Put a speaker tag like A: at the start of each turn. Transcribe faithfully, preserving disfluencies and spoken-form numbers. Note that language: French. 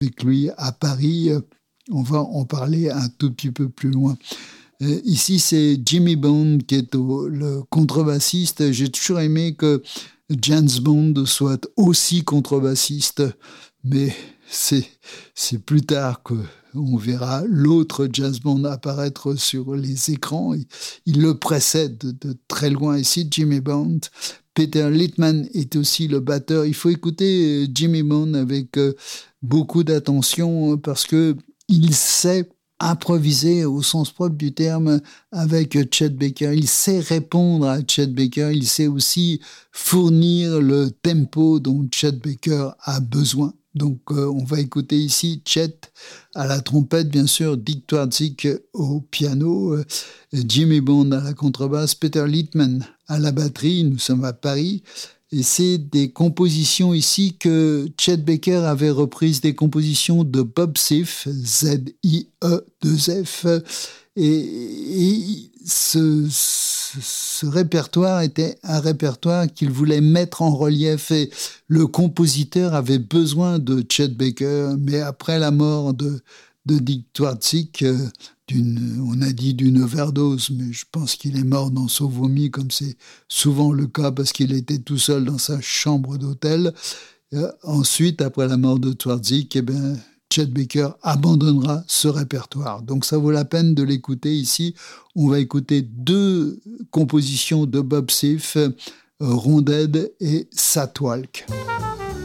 A: avec lui à Paris. On va en parler un tout petit peu plus loin. Ici, c'est Jimmy Bond qui est au, le contrebassiste. J'ai toujours aimé que James Bond soit aussi contrebassiste, mais c'est, c'est plus tard qu'on verra l'autre James Bond apparaître sur les écrans. Il, il le précède de, de très loin ici, Jimmy Bond. Peter Littman est aussi le batteur. Il faut écouter Jimmy Bond avec beaucoup d'attention parce que il sait improviser au sens propre du terme avec Chet Baker. Il sait répondre à Chet Baker. Il sait aussi fournir le tempo dont Chet Baker a besoin. Donc, euh, on va écouter ici Chet à la trompette, bien sûr, Dick Twardzik au piano, euh, Jimmy Bond à la contrebasse, Peter Littman à la batterie. Nous sommes à Paris. Et c'est des compositions ici que Chet Baker avait reprises, des compositions de Bob Ziff, Z I E deux F. Et, et ce, ce, ce répertoire était un répertoire qu'il voulait mettre en relief. Et le compositeur avait besoin de Chet Baker, mais après la mort de, de Dick Twardzik, d'une, on a dit d'une overdose, mais je pense qu'il est mort dans son vomi, comme c'est souvent le cas, parce qu'il était tout seul dans sa chambre d'hôtel. Euh, ensuite, après la mort de Twardzik, eh ben, Chet Baker abandonnera ce répertoire. Donc ça vaut la peine de l'écouter ici. On va écouter deux compositions de Bob Ziff, euh, Ronded et Satwalk.